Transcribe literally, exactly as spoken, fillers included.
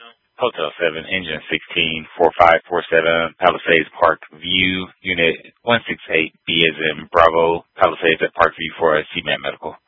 Hotel seven, Engine sixteen, four five four seven, Palisades Park View, Unit one six eight, B as in Bravo, Palisades at Park View for a C M A T Medical.